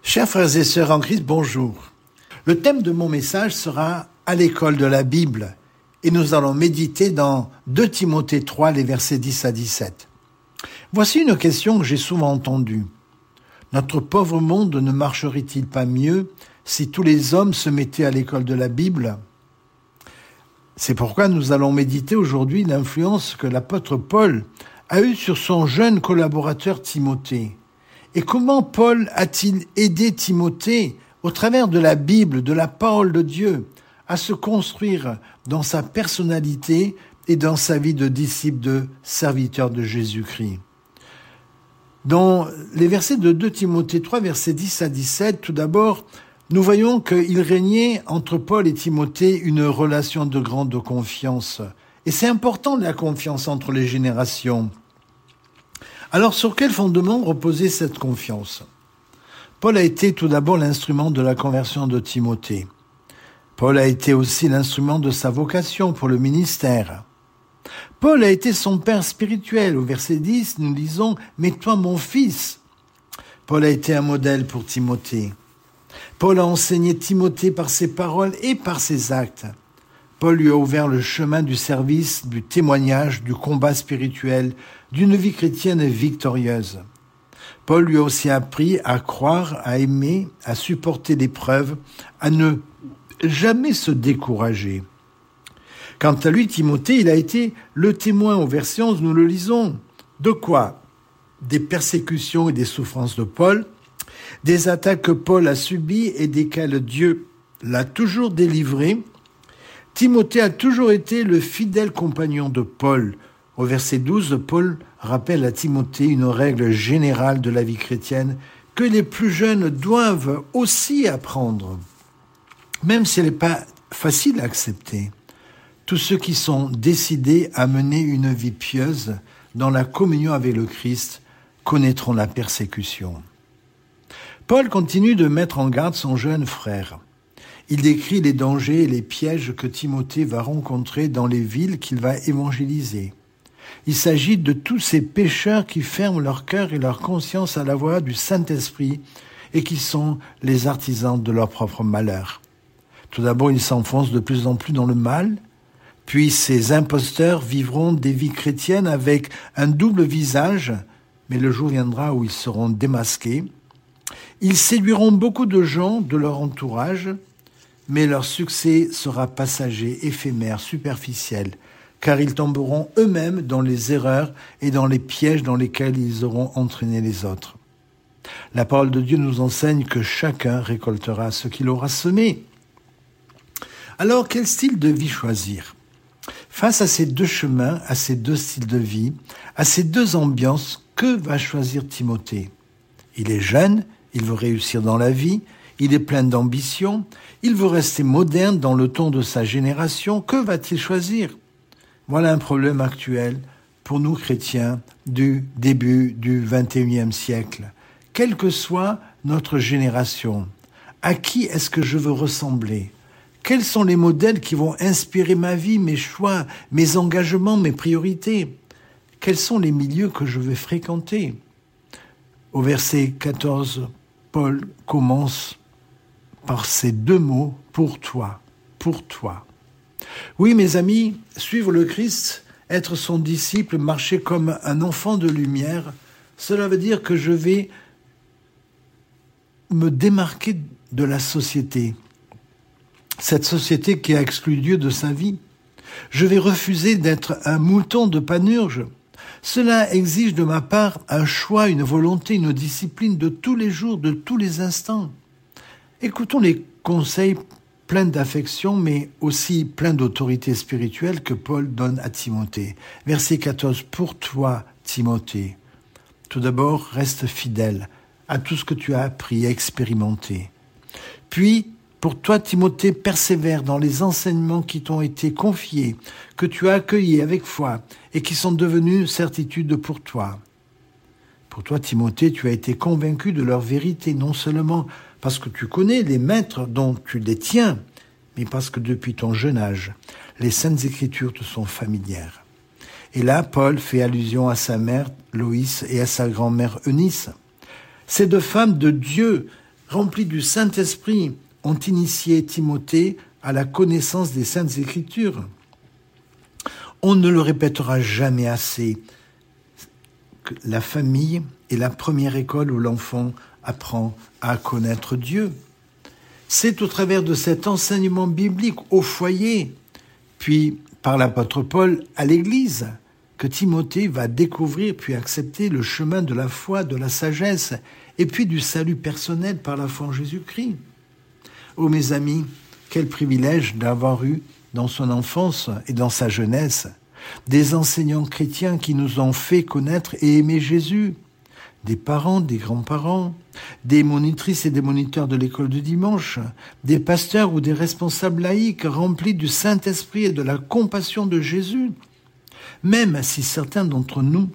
Chers frères et sœurs en Christ, bonjour. Le thème de mon message sera « À l'école de la Bible » et nous allons méditer dans 2 Timothée 3, les versets 10 à 17. Voici une question que j'ai souvent entendue. Notre pauvre monde ne marcherait-il pas mieux si tous les hommes se mettaient à l'école de la Bible ? C'est pourquoi nous allons méditer aujourd'hui l'influence que l'apôtre Paul a eue sur son jeune collaborateur Timothée. Et comment Paul a-t-il aidé Timothée, au travers de la Bible, de la parole de Dieu, à se construire dans sa personnalité et dans sa vie de disciple, de serviteur de Jésus-Christ. Dans les versets de 2 Timothée 3, versets 10 à 17, tout d'abord, nous voyons qu'il régnait entre Paul et Timothée une relation de grande confiance. Et c'est important la confiance entre les générations. Alors, sur quel fondement reposait cette confiance ? Paul a été tout d'abord l'instrument de la conversion de Timothée. Paul a été aussi l'instrument de sa vocation pour le ministère. Paul a été son père spirituel. Au verset 10, nous lisons « Mais toi, mon fils ». Paul a été un modèle pour Timothée. Paul a enseigné Timothée par ses paroles et par ses actes. Paul lui a ouvert le chemin du service, du témoignage, du combat spirituel, d'une vie chrétienne victorieuse. Paul lui a aussi appris à croire, à aimer, à supporter l'épreuve, à ne jamais se décourager. Quant à lui, Timothée, il a été le témoin. Au verset 11, nous le lisons. De quoi ? Des persécutions et des souffrances de Paul, des attaques que Paul a subies et desquelles Dieu l'a toujours délivré. Timothée a toujours été le fidèle compagnon de Paul. Au verset 12, Paul rappelle à Timothée une règle générale de la vie chrétienne que les plus jeunes doivent aussi apprendre, même si elle n'est pas facile à accepter. Tous ceux qui sont décidés à mener une vie pieuse dans la communion avec le Christ connaîtront la persécution. Paul continue de mettre en garde son jeune frère. Il décrit les dangers et les pièges que Timothée va rencontrer dans les villes qu'il va évangéliser. Il s'agit de tous ces pécheurs qui ferment leur cœur et leur conscience à la voix du Saint-Esprit et qui sont les artisans de leur propre malheur. Tout d'abord, ils s'enfoncent de plus en plus dans le mal, puis ces imposteurs vivront des vies chrétiennes avec un double visage, mais le jour viendra où ils seront démasqués. Ils séduiront beaucoup de gens de leur entourage, mais leur succès sera passager, éphémère, superficiel, car ils tomberont eux-mêmes dans les erreurs et dans les pièges dans lesquels ils auront entraîné les autres. La parole de Dieu nous enseigne que chacun récoltera ce qu'il aura semé. Alors, quel style de vie choisir ? Face à ces deux chemins, à ces deux styles de vie, à ces deux ambiances, que va choisir Timothée ? Il est jeune, il veut réussir dans la vie, il est plein d'ambition, il veut rester moderne dans le ton de sa génération. Que va-t-il choisir ? Voilà un problème actuel pour nous chrétiens du début du XXIe siècle. Quelle que soit notre génération, à qui est-ce que je veux ressembler ? Quels sont les modèles qui vont inspirer ma vie, mes choix, mes engagements, mes priorités ? Quels sont les milieux que je vais fréquenter ? Au verset 14, Paul commence par ces deux mots, pour toi, pour toi. Oui, mes amis, suivre le Christ, être son disciple, marcher comme un enfant de lumière, cela veut dire que je vais me démarquer de la société. Cette société qui a exclu Dieu de sa vie. Je vais refuser d'être un mouton de panurge. Cela exige de ma part un choix, une volonté, une discipline de tous les jours, de tous les instants. Écoutons les conseils pleins d'affection, mais aussi pleins d'autorité spirituelle que Paul donne à Timothée. Verset 14, « Pour toi, Timothée, tout d'abord, reste fidèle à tout ce que tu as appris, à expérimenter. Puis, pour toi, Timothée, persévère dans les enseignements qui t'ont été confiés, que tu as accueillis avec foi et qui sont devenus certitude pour toi. Pour toi, Timothée, tu as été convaincu de leur vérité, non seulement parce que tu connais les maîtres dont tu les tiens, mais parce que depuis ton jeune âge, les Saintes Écritures te sont familières. Et là, Paul fait allusion à sa mère, Loïs, et à sa grand-mère, Eunice. Ces deux femmes de Dieu remplis du Saint-Esprit, ont initié Timothée à la connaissance des Saintes Écritures. On ne le répétera jamais assez. La famille est la première école où l'enfant apprend à connaître Dieu. C'est au travers de cet enseignement biblique au foyer, puis par l'apôtre Paul à l'Église, que Timothée va découvrir puis accepter le chemin de la foi, de la sagesse, et puis du salut personnel par la foi en Jésus-Christ. Oh mes amis, quel privilège d'avoir eu dans son enfance et dans sa jeunesse des enseignants chrétiens qui nous ont fait connaître et aimer Jésus, des parents, des grands-parents, des monitrices et des moniteurs de l'école du dimanche, des pasteurs ou des responsables laïcs remplis du Saint-Esprit et de la compassion de Jésus. Même si certains d'entre nous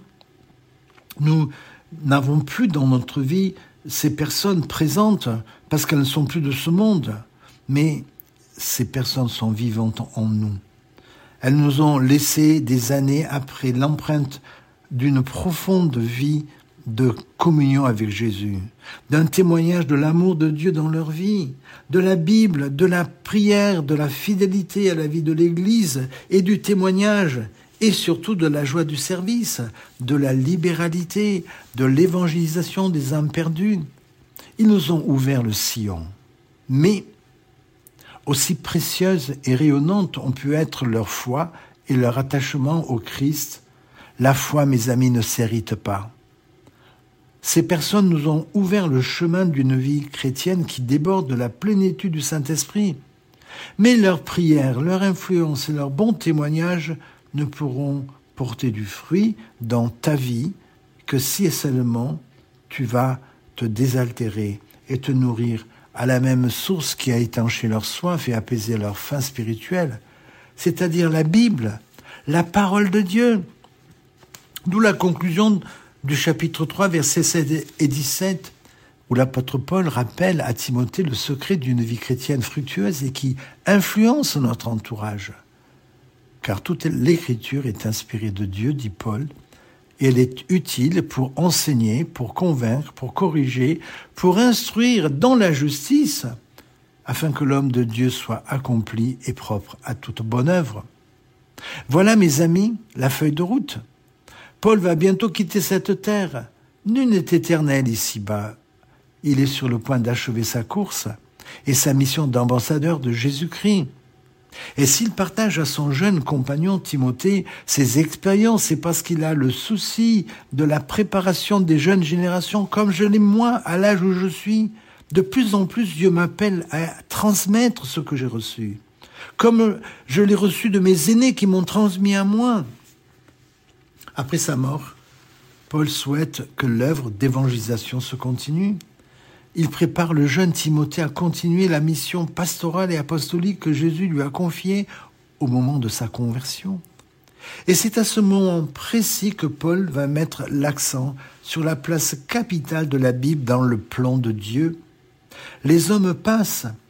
n'avons plus dans notre vie ces personnes présentes parce qu'elles ne sont plus de ce monde, mais ces personnes sont vivantes en nous. Elles nous ont laissé des années après l'empreinte d'une profonde vie de communion avec Jésus, d'un témoignage de l'amour de Dieu dans leur vie, de la Bible, de la prière, de la fidélité à la vie de l'Église et du témoignage, et surtout de la joie du service, de la libéralité, de l'évangélisation des âmes perdues. Ils nous ont ouvert le sillon. Mais aussi précieuses et rayonnantes ont pu être leur foi et leur attachement au Christ, la foi, mes amis, ne s'hérite pas. Ces personnes nous ont ouvert le chemin d'une vie chrétienne qui déborde de la plénitude du Saint-Esprit. Mais leurs prières, leur influence et leur bon témoignage ne pourront porter du fruit dans ta vie que si et seulement tu vas te désaltérer et te nourrir à la même source qui a étanché leur soif et apaisé leur faim spirituelle, c'est-à-dire la Bible, la parole de Dieu. D'où la conclusion du chapitre 3, versets 7 et 17, où l'apôtre Paul rappelle à Timothée le secret d'une vie chrétienne fructueuse et qui influence notre entourage. Car toute l'écriture est inspirée de Dieu, dit Paul, et elle est utile pour enseigner, pour convaincre, pour corriger, pour instruire dans la justice, afin que l'homme de Dieu soit accompli et propre à toute bonne œuvre. Voilà, mes amis, la feuille de route. Paul va bientôt quitter cette terre. Nul n'est éternel ici-bas. Il est sur le point d'achever sa course et sa mission d'ambassadeur de Jésus-Christ. Et s'il partage à son jeune compagnon Timothée ses expériences, c'est parce qu'il a le souci de la préparation des jeunes générations, comme je l'ai moi à l'âge où je suis. De plus en plus, Dieu m'appelle à transmettre ce que j'ai reçu, comme je l'ai reçu de mes aînés qui m'ont transmis à moi. Après sa mort, Paul souhaite que l'œuvre d'évangélisation se continue. Il prépare le jeune Timothée à continuer la mission pastorale et apostolique que Jésus lui a confiée au moment de sa conversion. Et c'est à ce moment précis que Paul va mettre l'accent sur la place capitale de la Bible dans le plan de Dieu. Les hommes passent,